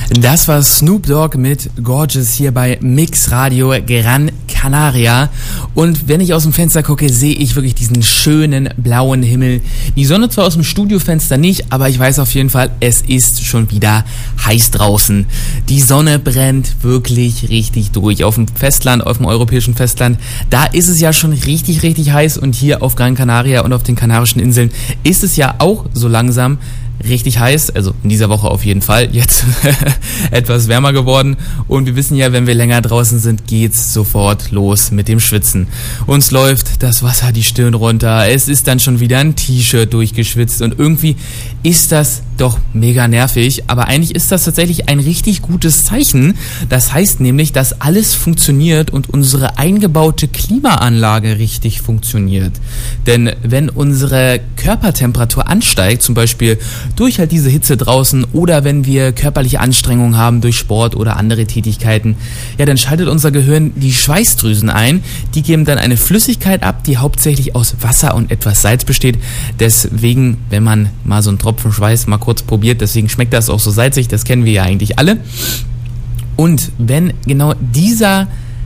Das war Snoop Dogg mit Gorgeous hier bei Mix Radio Gran Canaria. Und wenn ich aus dem Fenster gucke, sehe ich wirklich diesen schönen blauen Himmel. Die Sonne zwar aus dem Studiofenster nicht, aber ich weiß auf jeden Fall, es ist schon wieder heiß draußen. Die Sonne brennt wirklich richtig durch. Auf dem Festland, auf dem europäischen Festland, da ist es ja schon richtig, richtig heiß. Und hier auf Gran Canaria und auf den Kanarischen Inseln ist es ja auch so langsam richtig heiß, also in dieser Woche auf jeden Fall, jetzt etwas wärmer geworden und wir wissen ja, wenn wir länger draußen sind, geht's sofort los mit dem Schwitzen. Uns läuft das Wasser die Stirn runter, es ist dann schon wieder ein T-Shirt durchgeschwitzt und irgendwie ist das doch mega nervig, aber eigentlich ist das tatsächlich ein richtig gutes Zeichen. Das heißt nämlich, dass alles funktioniert und unsere eingebaute Klimaanlage richtig funktioniert. Denn wenn unsere Körpertemperatur ansteigt, zum Beispiel durch halt diese Hitze draußen oder wenn wir körperliche Anstrengungen haben durch Sport oder andere Tätigkeiten, ja, dann schaltet unser Gehirn die Schweißdrüsen ein. Die geben dann eine Flüssigkeit ab, die hauptsächlich aus Wasser und etwas Salz besteht. Deswegen, wenn man mal so einen Tropfen Schweiß mal kurz probiert, deswegen schmeckt das auch so salzig, das kennen wir ja eigentlich alle. Und wenn genau diese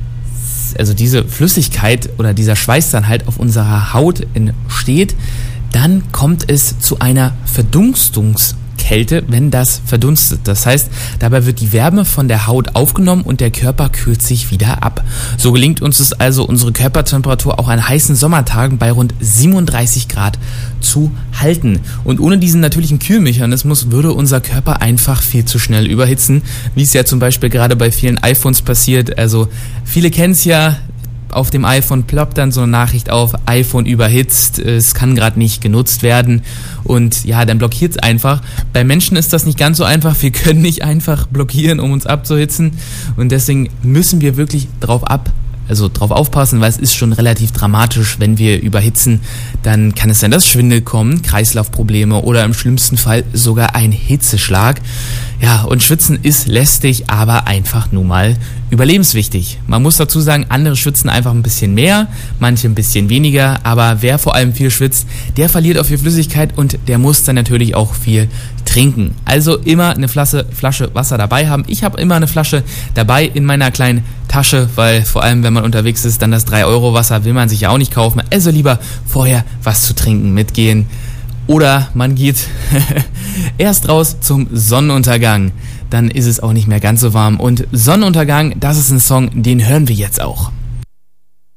Flüssigkeit oder dieser Schweiß dann halt auf unserer Haut entsteht, dann kommt es zu einer Verdunstungskälte, wenn das verdunstet. Das heißt, dabei wird die Wärme von der Haut aufgenommen und der Körper kühlt sich wieder ab. So gelingt uns es also, unsere Körpertemperatur auch an heißen Sommertagen bei rund 37 Grad zu halten. Und ohne diesen natürlichen Kühlmechanismus würde unser Körper einfach viel zu schnell überhitzen, wie es ja zum Beispiel gerade bei vielen iPhones passiert. Also viele kennen es ja, auf dem iPhone ploppt dann so eine Nachricht auf, iPhone überhitzt, es kann gerade nicht genutzt werden und ja, dann blockiert es einfach. Bei Menschen ist das nicht ganz so einfach, wir können nicht einfach blockieren, um uns abzuhitzen und deswegen müssen wir wirklich drauf aufpassen, weil es ist schon relativ dramatisch, wenn wir überhitzen, dann kann es sein, dass Schwindel kommen, Kreislaufprobleme oder im schlimmsten Fall sogar ein Hitzeschlag. Ja, und Schwitzen ist lästig, aber einfach nur mal überlebenswichtig. Man muss dazu sagen, andere schwitzen einfach ein bisschen mehr, manche ein bisschen weniger, aber wer vor allem viel schwitzt, der verliert auch viel Flüssigkeit und der muss dann natürlich auch viel trinken. Also immer eine Flasche Wasser dabei haben. Ich habe immer eine Flasche dabei in meiner kleinen Tasche, weil vor allem, wenn man unterwegs ist, dann das 3€ Wasser will man sich ja auch nicht kaufen. Also lieber vorher was zu trinken mitgehen. Oder man geht erst raus zum Sonnenuntergang. Dann ist es auch nicht mehr ganz so warm. Und Sonnenuntergang, das ist ein Song, den hören wir jetzt auch.